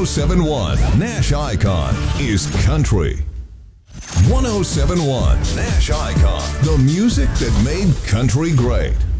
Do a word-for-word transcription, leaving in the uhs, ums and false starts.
oh seven point one Nash Icon is country. one oh seven point one Nash Icon, the music that made country great.